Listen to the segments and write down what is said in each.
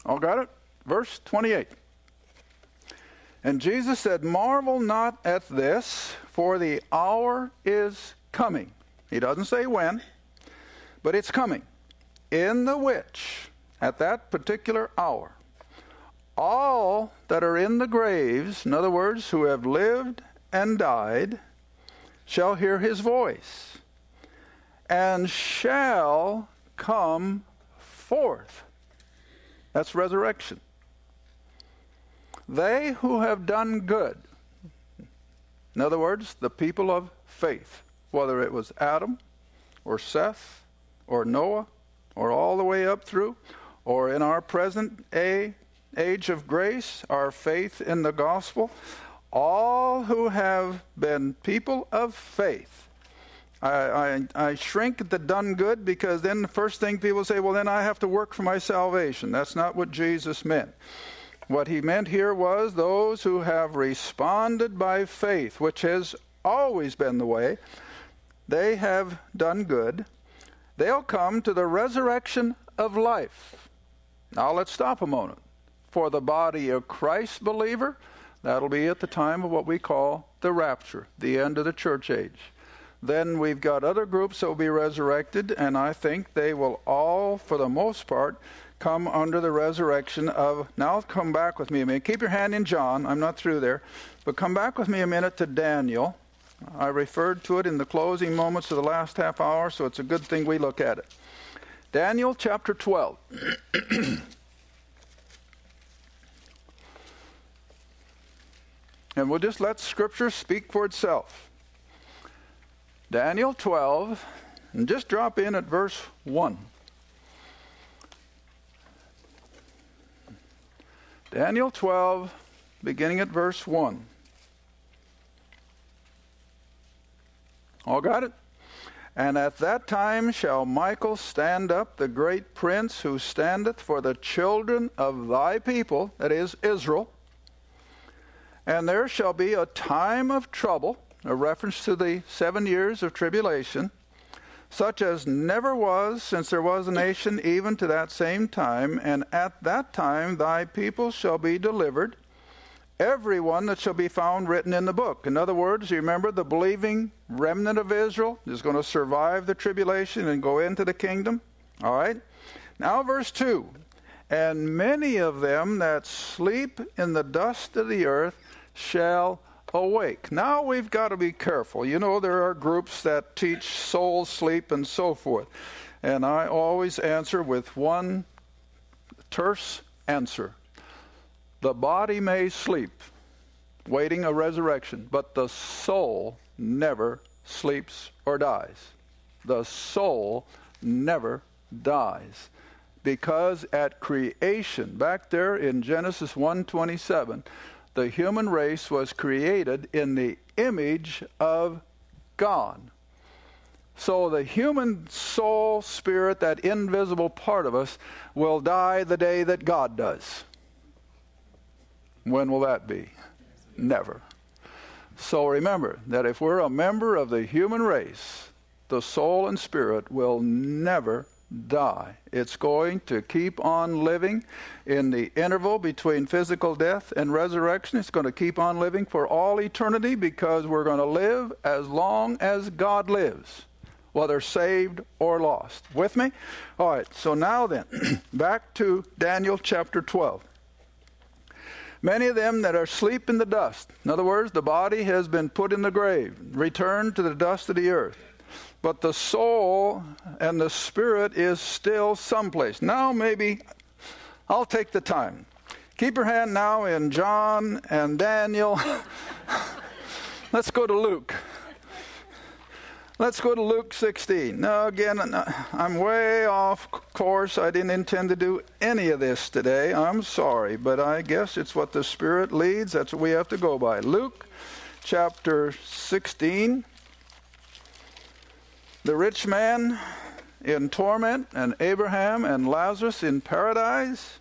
All got it? Verse 28. And Jesus said, marvel not at this, for the hour is coming. He doesn't say when, but it's coming. In the which, at that particular hour, all that are in the graves, in other words, who have lived and died, shall hear his voice, and shall come forth. That's resurrection. They who have done good, in other words, the people of faith, whether it was Adam or Seth or Noah or all the way up through, or in our present age of grace, our faith in the gospel, all who have been people of faith. I shrink at the done good, because then the first thing people say, well, then I have to work for my salvation. That's not what Jesus meant. What he meant here was those who have responded by faith, which has always been the way. They have done good. They'll come to the resurrection of life. Now let's stop a moment. For the body of Christ believer, that'll be at the time of what we call the rapture, the end of the church age. Then we've got other groups that will be resurrected, and I think they will all, for the most part, come under the resurrection of... Now come back with me a minute. Keep your hand in John. I'm not through there. But come back with me a minute to Daniel. I referred to it in the closing moments of the last half hour, so it's a good thing we look at it. Daniel chapter 12. And we'll just let Scripture speak for itself. Daniel 12, and just drop in at verse 1. Daniel 12, beginning at verse 1. All got it? And at that time shall Michael stand up, the great prince who standeth for the children of thy people, that is, Israel. And there shall be a time of trouble, a reference to the 7 years of tribulation, such as never was since there was a nation even to that same time. And at that time thy people shall be delivered, every one that shall be found written in the book. In other words, you remember the believing remnant of Israel is going to survive the tribulation and go into the kingdom. All right? Now verse 2. And many of them that sleep in the dust of the earth shall awake. Now we've got to be careful. You know, there are groups that teach soul sleep and so forth. And I always answer with one terse answer. The body may sleep, waiting a resurrection, but the soul never sleeps or dies. The soul never dies. Because at creation, back there in Genesis 1:27, the human race was created in the image of God. So the human soul, spirit, that invisible part of us, will die the day that God does. When will that be? Never. So remember that if we're a member of the human race, the soul and spirit will never die. It's going to keep on living in the interval between physical death and resurrection. It's going to keep on living for all eternity, because we're going to live as long as God lives, whether saved or lost. With me? All right, so now then, back to Daniel chapter 12. Many of them that are asleep in the dust. In other words, the body has been put in the grave, returned to the dust of the earth. But the soul and the spirit is still someplace. Now maybe I'll take the time. Keep your hand now in John and Daniel. Let's go to Luke. Let's go to Luke 16. Now again, I'm way off course. I didn't intend to do any of this today. I'm sorry, but I guess it's what the Spirit leads. That's what we have to go by. Luke chapter 16. The rich man in torment, and Abraham and Lazarus in paradise.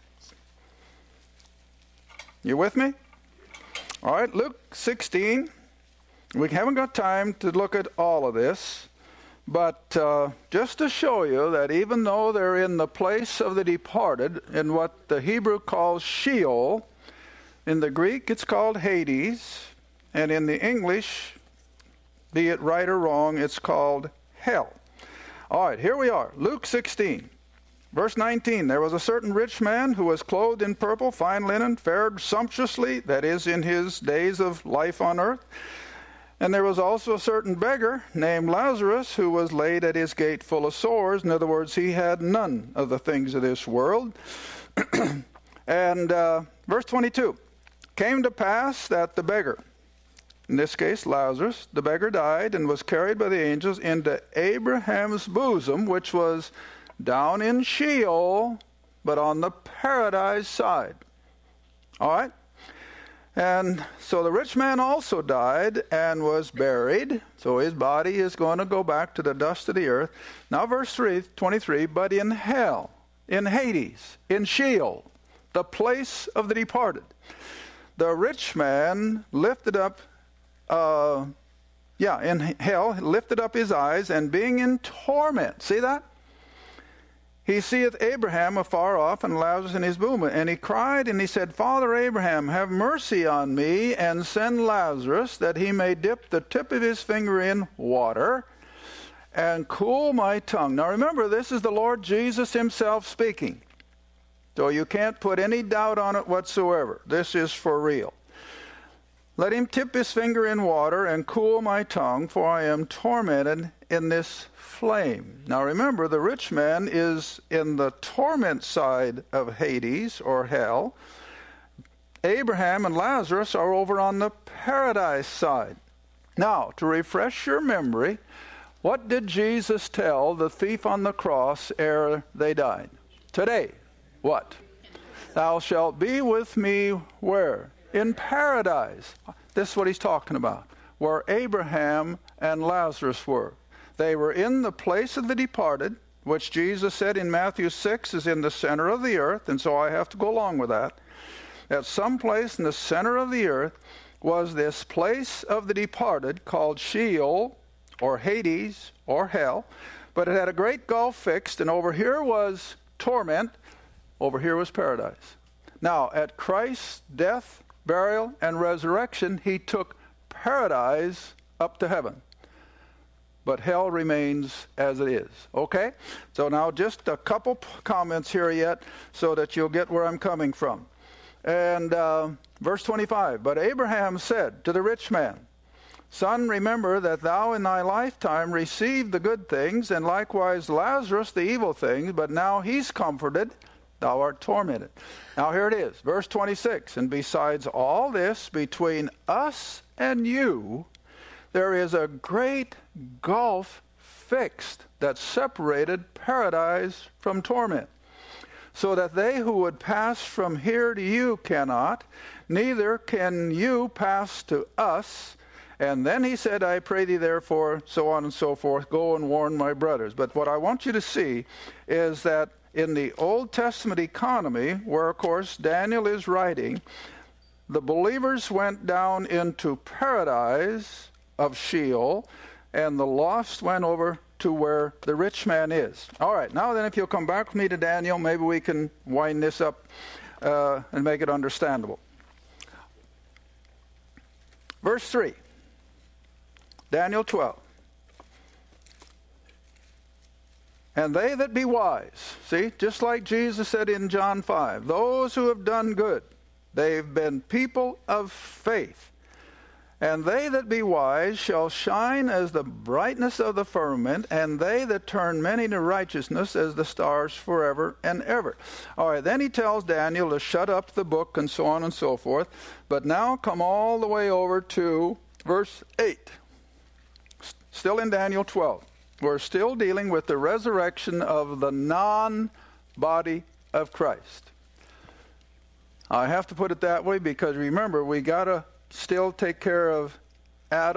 You with me? All right, Luke 16. We haven't got time to look at all of this, But just to show you that even though they're in the place of the departed, in what the Hebrew calls Sheol, in the Greek it's called Hades, and in the English, be it right or wrong, it's called hell. All right, here we are, Luke 16. Verse 19, there was a certain rich man who was clothed in purple, fine linen, fared sumptuously, that is, in his days of life on earth. And there was also a certain beggar named Lazarus who was laid at his gate full of sores. In other words, he had none of the things of this world. And verse 22, came to pass that the beggar, in this case Lazarus, the beggar died and was carried by the angels into Abraham's bosom, which was down in Sheol, but on the paradise side. All right? And so the rich man also died and was buried. So his body is going to go back to the dust of the earth. Now verse 23, but in hell, in Hades, in Sheol, the place of the departed, the rich man lifted up, in hell, lifted up his eyes, and being in torment, see that? He seeth Abraham afar off, and Lazarus in his bosom. And he cried, and he said, Father Abraham, have mercy on me, and send Lazarus, that he may dip the tip of his finger in water, and cool my tongue. Now remember, this is the Lord Jesus himself speaking. So you can't put any doubt on it whatsoever. This is for real. Let him tip his finger in water, and cool my tongue, for I am tormented in this flame. Now remember, the rich man is in the torment side of Hades, or hell. Abraham and Lazarus are over on the paradise side. Now, to refresh your memory, what did Jesus tell the thief on the cross ere they died? Today, what? Thou shalt be with me where? In paradise. This is what he's talking about. Where Abraham and Lazarus were. They were in the place of the departed, which Jesus said in Matthew 6 is in the center of the earth, and so I have to go along with that. At some place in the center of the earth was this place of the departed called Sheol, or Hades, or hell, but it had a great gulf fixed, and over here was torment, over here was paradise. Now, at Christ's death, burial, and resurrection, he took paradise up to heaven. But hell remains as it is. Okay? So now just a couple comments here yet so that you'll get where I'm coming from. And verse 25, but Abraham said to the rich man, Son, remember that thou in thy lifetime received the good things, and likewise Lazarus the evil things, but now he's comforted, thou art tormented. Now here it is, verse 26, and besides all this, between us and you, there is a great gulf fixed that separated paradise from torment, so that they who would pass from here to you cannot, neither can you pass to us. And then he said, I pray thee therefore, so on and so forth, go and warn my brothers. But what I want you to see is that in the Old Testament economy, where of course Daniel is writing, the believers went down into paradise of Sheol, and the lost went over to where the rich man is. All right, now then, if you'll come back with me to Daniel, maybe we can wind this up and make it understandable. Verse 3, Daniel 12. And they that be wise, see, just like Jesus said in John 5, those who have done good, they've been people of faith. And they that be wise shall shine as the brightness of the firmament, and they that turn many to righteousness as the stars forever and ever. All right, then he tells Daniel to shut up the book and so on and so forth. But now come all the way over to verse 8. Still in Daniel 12. We're still dealing with the resurrection of the non-body of Christ. I have to put it that way because remember, we got to still take care of Adam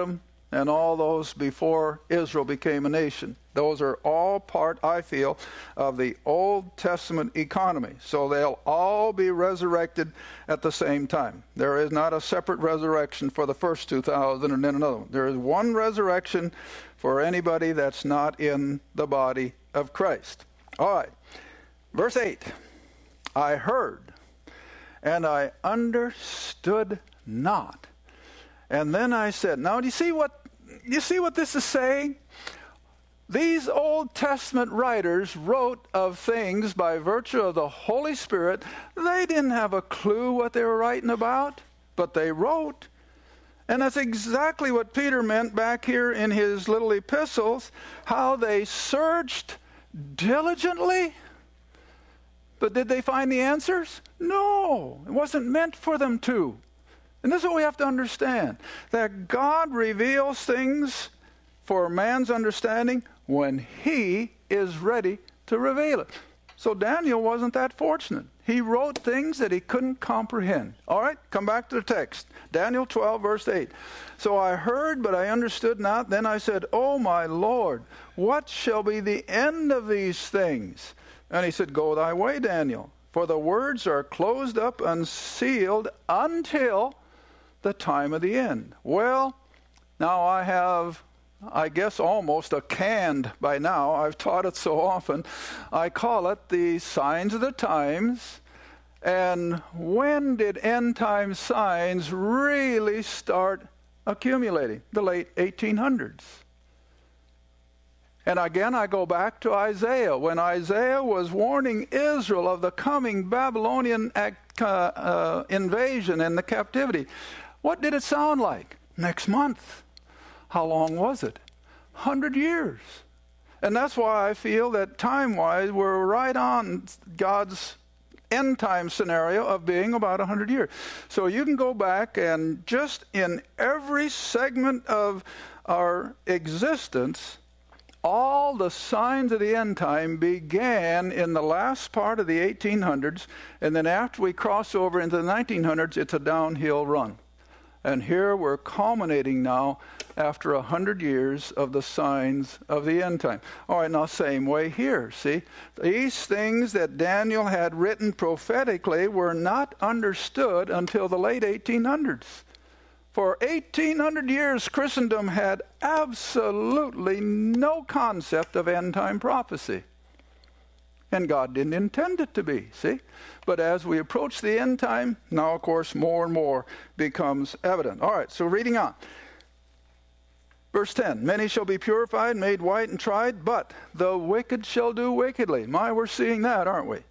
and all those before Israel became a nation. Those are all part, I feel, of the Old Testament economy. So they'll all be resurrected at the same time. There is not a separate resurrection for the first 2,000 and then another one. There is one resurrection for anybody that's not in the body of Christ. All right. Verse 8. I heard, and I understood not. And then I said, now do you see what this is saying? These Old Testament writers wrote of things by virtue of the Holy Spirit. They didn't have a clue what they were writing about, but they wrote. And that's exactly what Peter meant back here in his little epistles, how they searched diligently. But did they find the answers? No, it wasn't meant for them to. And this is what we have to understand, that God reveals things for man's understanding when he is ready to reveal it. So Daniel wasn't that fortunate. He wrote things that he couldn't comprehend. All right, come back to the text. Daniel 12, verse 8. So I heard, but I understood not. Then I said, O my Lord, what shall be the end of these things? And he said, Go thy way, Daniel, for the words are closed up and sealed until the time of the end. Well, now I have, I guess, almost a canned by now. I've taught it so often. I call it the signs of the times. And when did end time signs really start accumulating? The late 1800s. And again, I go back to Isaiah. When Isaiah was warning Israel of the coming Babylonian invasion and the captivity, what did it sound like? Next month. How long was it? 100 years. And that's why I feel that time-wise, we're right on God's end time scenario of being about 100 years. So you can go back and just in every segment of our existence, all the signs of the end time began in the last part of the 1800s, and then after we cross over into the 1900s, it's a downhill run. And here we're culminating now after 100 years of the signs of the end time. All right, now same way here, see? These things that Daniel had written prophetically were not understood until the late 1800s. For 1800 years, Christendom had absolutely no concept of end time prophecy. And God didn't intend it to be, see? But as we approach the end time, now, of course, more and more becomes evident. All right, so reading on. Verse 10, many shall be purified, made white and tried, but the wicked shall do wickedly. My, we're seeing that, aren't we?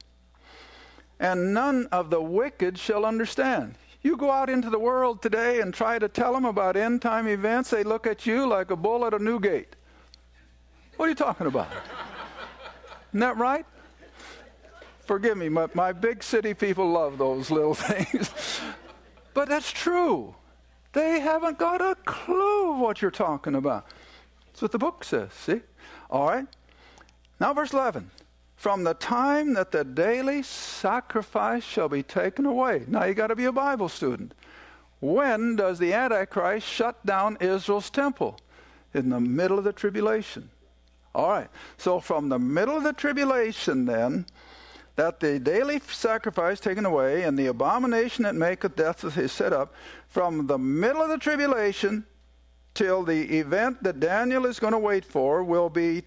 And none of the wicked shall understand. You go out into the world today and try to tell them about end time events, they look at you like a bull at a new gate. What are you talking about? Isn't that right? Forgive me, my big city people love those little things. But that's true. They haven't got a clue what you're talking about. That's what the book says, see? All right. Now verse 11. From the time that the daily sacrifice shall be taken away. Now you got to be a Bible student. When does the Antichrist shut down Israel's temple? In the middle of the tribulation. All right. So from the middle of the tribulation then, that the daily sacrifice taken away and the abomination that maketh death is set up, from the middle of the tribulation till the event that Daniel is going to wait for will be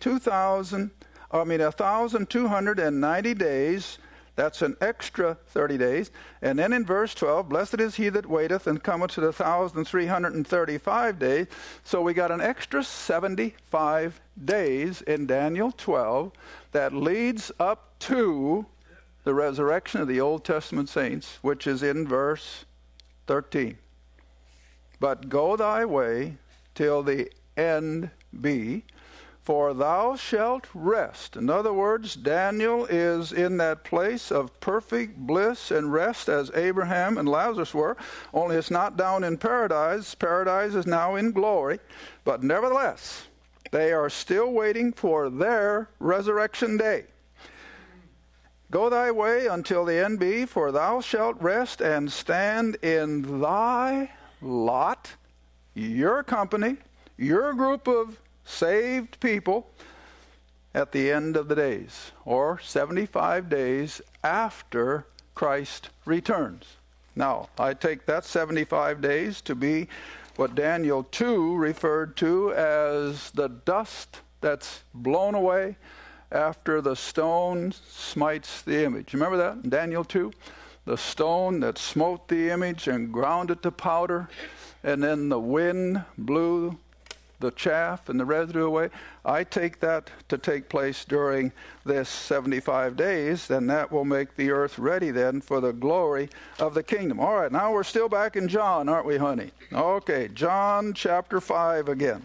1,290 days. That's an extra 30 days. And then in verse 12, blessed is he that waiteth and cometh to the 1,335 days. So we got an extra 75 days in Daniel 12 that leads up to the resurrection of the Old Testament saints, which is in verse 13. But go thy way till the end be, for thou shalt rest. In other words, Daniel is in that place of perfect bliss and rest as Abraham and Lazarus were, only it's not down in paradise. Paradise is now in glory. But nevertheless, they are still waiting for their resurrection day. Go thy way until the end be, for thou shalt rest and stand in thy lot, your company, your group of saved people at the end of the days, or 75 days after Christ returns. Now, I take that 75 days to be what Daniel 2 referred to as the dust that's blown away after the stone smites the image. Remember that in Daniel 2? The stone that smote the image and ground it to powder, and then the wind blew the chaff and the residue away. I take that to take place during this 75 days, and that will make the earth ready then for the glory of the kingdom. All right, now we're still back in John, aren't we, honey? Okay, John chapter 5 again.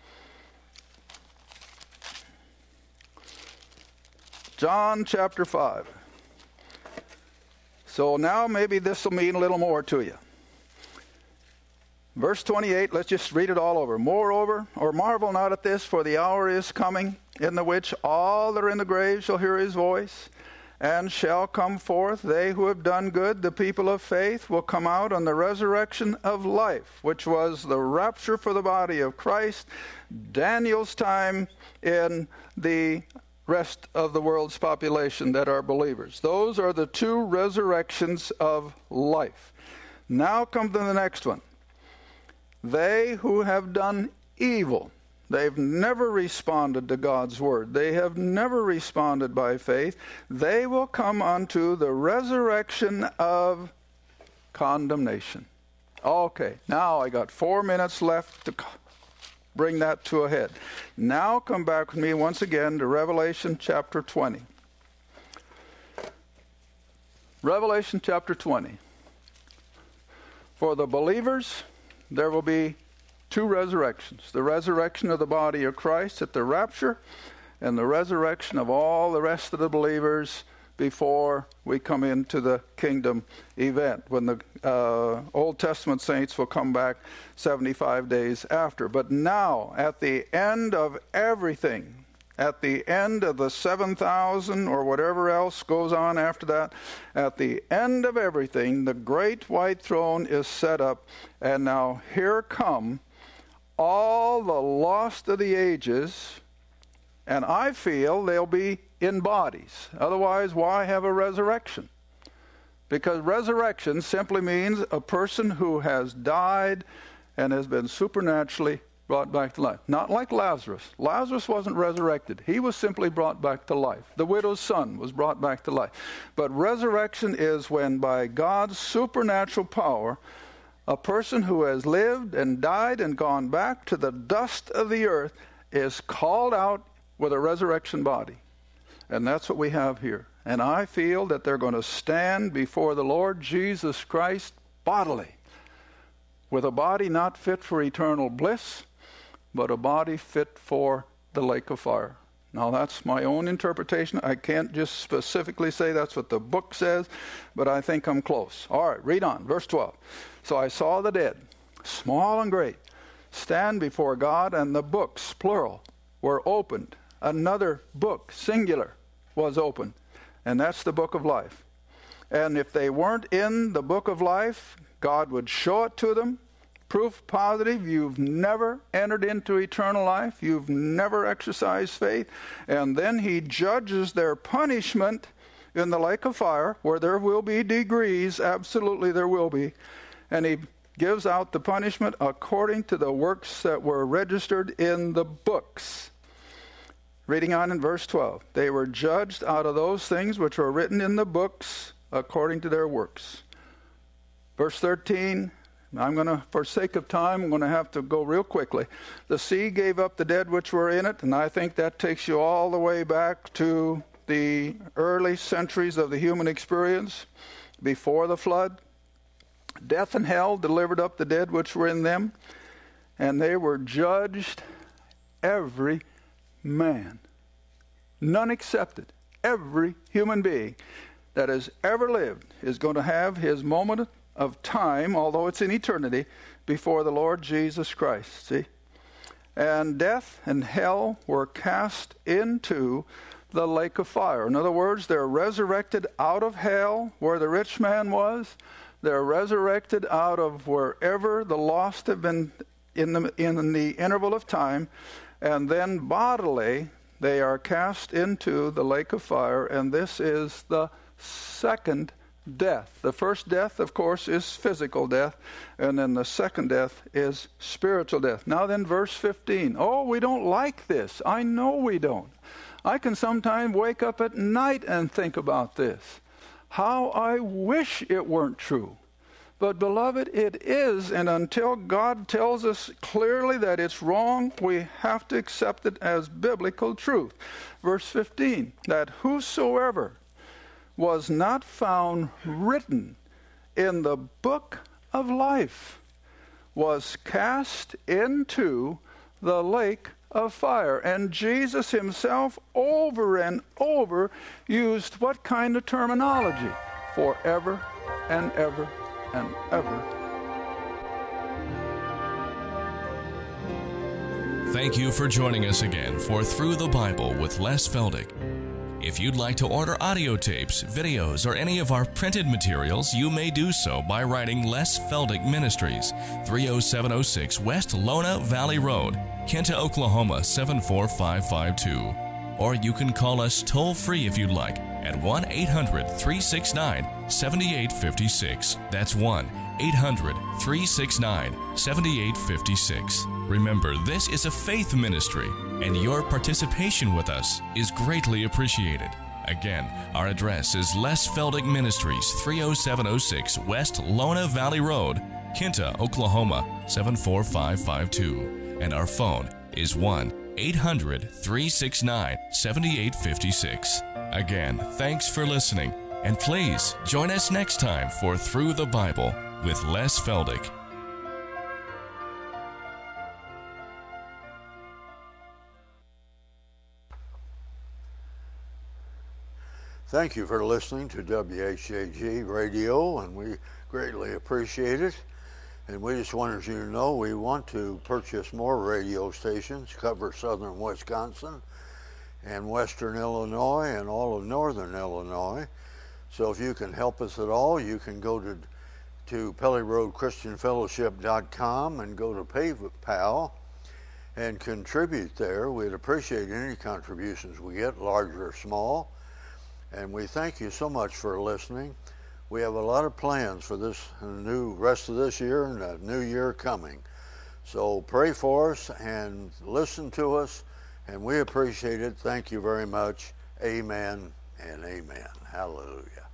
John chapter 5. So now maybe this will mean a little more to you. Verse 28, let's just read it all over. Moreover, or marvel not at this, for the hour is coming, in the which all that are in the grave shall hear his voice, and shall come forth. They who have done good, the people of faith, will come out on the resurrection of life, which was the rapture for the body of Christ, Daniel's time in the rest of the world's population that are believers. Those are the two resurrections of life. Now come to the next one. They who have done evil, they've never responded to God's word. They have never responded by faith. They will come unto the resurrection of condemnation. Okay, now I got 4 minutes left to bring that to a head. Now come back with me once again to Revelation chapter 20. Revelation chapter 20. For the believers, there will be two resurrections. The resurrection of the body of Christ at the rapture, and the resurrection of all the rest of the believers before we come into the kingdom event, when the Old Testament saints will come back 75 days after. But now, at the end of everything, at the end of the 7,000 or whatever else goes on after that, at the end of everything, the great white throne is set up, and now here come all the lost of the ages, and I feel they'll be in bodies. Otherwise, why have a resurrection? Because resurrection simply means a person who has died and has been supernaturally brought back to life. Not like Lazarus. Lazarus wasn't resurrected. He was simply brought back to life. The widow's son was brought back to life. But resurrection is when, by God's supernatural power, a person who has lived and died and gone back to the dust of the earth is called out with a resurrection body. And that's what we have here. And I feel that they're going to stand before the Lord Jesus Christ bodily, with a body not fit for eternal bliss, but a body fit for the lake of fire. Now, that's my own interpretation. I can't just specifically say that's what the book says, but I think I'm close. All right, read on. Verse 12. So I saw the dead, small and great, stand before God, and the books, plural, were opened. Another book, singular, was opened, and that's the book of life. And if they weren't in the book of life, God would show it to them. Proof positive, you've never entered into eternal life. You've never exercised faith. And then he judges their punishment in the lake of fire, where there will be degrees. Absolutely there will be. And he gives out the punishment according to the works that were registered in the books. Reading on in verse 12. They were judged out of those things which were written in the books according to their works. Verse 13. I'm going to, for sake of time, I'm going to have to go real quickly. The sea gave up the dead which were in it, and I think that takes you all the way back to the early centuries of the human experience before the flood. Death and hell delivered up the dead which were in them, and they were judged, every man, none excepted. Every human being that has ever lived is going to have his moment of time, although it's in eternity, before the Lord Jesus Christ. See? And death and hell were cast into the lake of fire. In other words, they're resurrected out of hell, where the rich man was. They're resurrected out of wherever the lost have been in the interval of time, and then bodily they are cast into the lake of fire, and this is the second death. The first death, of course, is physical death, and then the second death is spiritual death. Now then, verse 15. Oh, we don't like this. I know we don't. I can sometimes wake up at night and think about this. How I wish it weren't true. But beloved, it is, and until God tells us clearly that it's wrong, we have to accept it as biblical truth. Verse 15, that whosoever was not found written in the book of life was cast into the lake of fire. And Jesus himself over and over used what kind of terminology? Forever and ever and ever. Thank you for joining us again for Through the Bible with Les Feldick. If you'd like to order audio tapes, videos, or any of our printed materials, you may do so by writing Les Feldick Ministries, 30706 West Lona Valley Road, Kinta, Oklahoma 74552. Or you can call us toll-free if you'd like at 1-800-369-7856. That's 1-800-369-7856. Remember, this is a faith ministry, and your participation with us is greatly appreciated. Again, our address is Les Feldick Ministries, 30706 West Lona Valley Road, Kinta, Oklahoma 74552. And our phone is 1-800-369-7856. Again, thanks for listening, and please join us next time for Through the Bible with Les Feldick. Thank you for listening to WHAG Radio, and we greatly appreciate it. And we just wanted you to know we want to purchase more radio stations, cover southern Wisconsin and western Illinois and all of northern Illinois. So if you can help us at all, you can go to PellyRoadChristianFellowship.com and go to PayPal and contribute there. We'd appreciate any contributions we get, large or small. And we thank you so much for listening. We have a lot of plans for this new rest of this year and a new year coming. So pray for us and listen to us, and we appreciate it. Thank you very much. Amen and amen. Hallelujah.